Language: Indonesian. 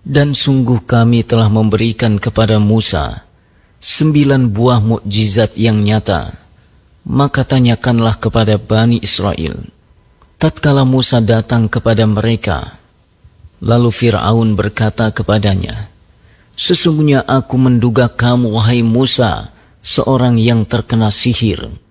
Dan sungguh kami telah memberikan kepada Musa 9 buah mukjizat yang nyata. Maka tanyakanlah kepada Bani Israel. Tatkala Musa datang kepada mereka, lalu Fir'aun berkata kepadanya, "Sesungguhnya aku menduga kamu, wahai Musa, seorang yang terkena sihir.